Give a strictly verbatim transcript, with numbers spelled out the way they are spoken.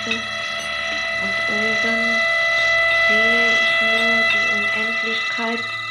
Weise. Und oben sehe ich nur die Unendlichkeit